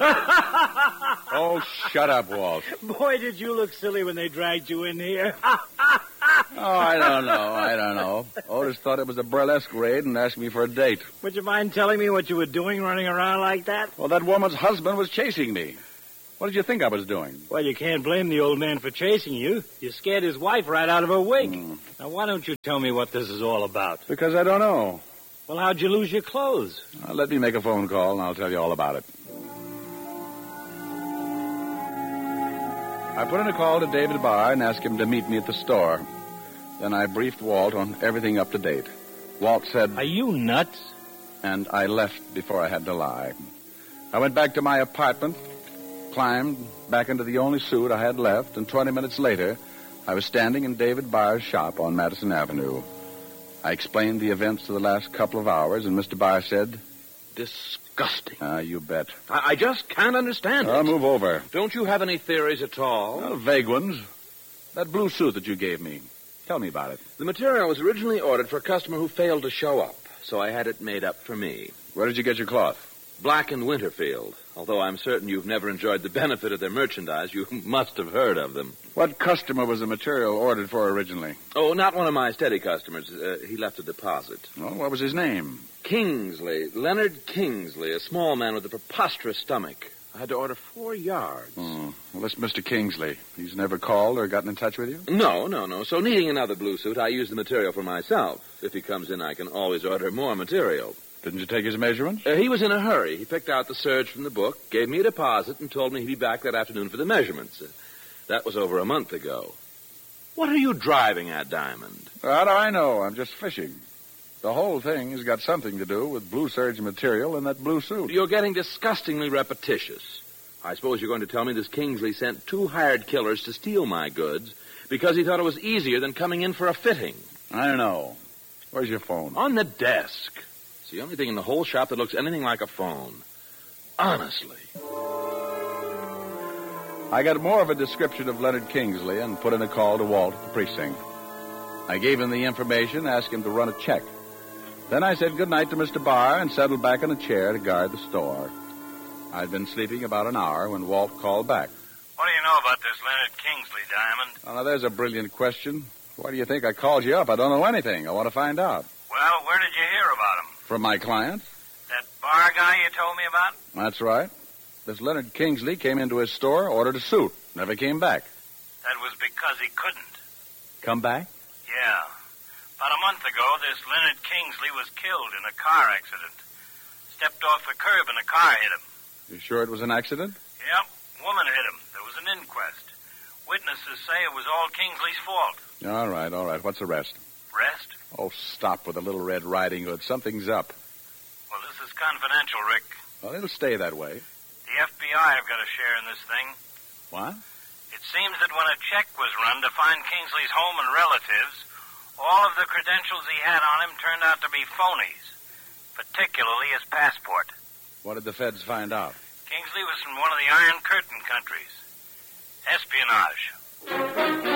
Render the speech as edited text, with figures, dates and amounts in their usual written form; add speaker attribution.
Speaker 1: Oh, shut up, Walt.
Speaker 2: Boy, did you look silly when they dragged you in here.
Speaker 1: Oh, I don't know. Otis thought it was a burlesque raid and asked me for a date.
Speaker 2: Would you mind telling me what you were doing running around like that?
Speaker 1: Well, that woman's husband was chasing me. What did you think I was doing?
Speaker 2: Well, you can't blame the old man for chasing you. You scared his wife right out of her wig. Now, why don't you tell me what this is all about?
Speaker 1: Because I don't know.
Speaker 2: Well, how'd you lose your clothes?
Speaker 1: Let me make a phone call, and I'll tell you all about it. I put in a call to David Barr and asked him to meet me at the store. Then I briefed Walt on everything up to date. Walt said...
Speaker 2: Are you nuts?
Speaker 1: And I left before I had to lie. I went back to my apartment, climbed back into the only suit I had left, and 20 minutes later, I was standing in David Barr's shop on Madison Avenue. I explained the events of the last couple of hours, and Mr. Barr said...
Speaker 3: Disgusting.
Speaker 1: You bet.
Speaker 3: I just can't understand it.
Speaker 1: Move over.
Speaker 3: Don't you have any theories at all?
Speaker 1: Vague ones. That blue suit that you gave me. Tell me about it.
Speaker 3: The material was originally ordered for a customer who failed to show up, so I had it made up for me.
Speaker 1: Where did you get your cloth?
Speaker 3: Black and Winterfield. Although I'm certain you've never enjoyed the benefit of their merchandise, you must have heard of them.
Speaker 1: What customer was the material ordered for originally?
Speaker 3: Oh, not one of my steady customers. He left a deposit.
Speaker 1: Well, what was his name?
Speaker 3: Kingsley. Leonard Kingsley, a small man with a preposterous stomach. I had to order 4 yards.
Speaker 1: Oh, well, that's Mr. Kingsley. He's never called or gotten in touch with you?
Speaker 3: No. So needing another blue suit, I use the material for myself. If he comes in, I can always order more material.
Speaker 1: Didn't you take his measurements?
Speaker 3: He was in a hurry. He picked out the serge from the book, gave me a deposit, and told me he'd be back that afternoon for the measurements. That was over a month ago. What are you driving at, Diamond?
Speaker 1: How do I know? I'm just fishing. The whole thing has got something to do with blue serge material and that blue suit.
Speaker 3: You're getting disgustingly repetitious. I suppose you're going to tell me this Kingsley sent 2 hired killers to steal my goods because he thought it was easier than coming in for a fitting.
Speaker 1: I don't know. Where's your phone?
Speaker 3: On the desk. It's the only thing in the whole shop that looks anything like a phone. Honestly.
Speaker 1: I got more of a description of Leonard Kingsley and put in a call to Walt at the precinct. I gave him the information, asked him to run a check. Then I said goodnight to Mr. Barr and settled back in a chair to guard the store. I'd been sleeping about an hour when Walt called back.
Speaker 2: What do you know about this Leonard Kingsley, Diamond?
Speaker 1: Oh, now, there's a brilliant question. Why do you think I called you up? I don't know anything. I want to find out.
Speaker 2: Well, where did you hear about him?
Speaker 1: From my client.
Speaker 2: That bar guy you told me about?
Speaker 1: That's right. This Leonard Kingsley came into his store, ordered a suit, never came back.
Speaker 2: That was because he couldn't.
Speaker 1: Come back?
Speaker 2: Yeah. About a month ago, this Leonard Kingsley was killed in a car accident. Stepped off the curb and a car hit him.
Speaker 1: You sure it was an accident?
Speaker 2: Yep. Woman hit him. There was an inquest. Witnesses say it was all Kingsley's fault.
Speaker 1: All right. What's the rest?
Speaker 2: Rest?
Speaker 1: Oh, stop with the Little Red Riding Hood. Something's up.
Speaker 2: Well, this is confidential, Rick.
Speaker 1: Well, it'll stay that way.
Speaker 2: The FBI have got a share in this thing.
Speaker 1: What?
Speaker 2: It seems that when a check was run to find Kingsley's home and relatives, all of the credentials he had on him turned out to be phonies, particularly his passport.
Speaker 1: What did the feds find out?
Speaker 2: Kingsley was from one of the Iron Curtain countries. Espionage.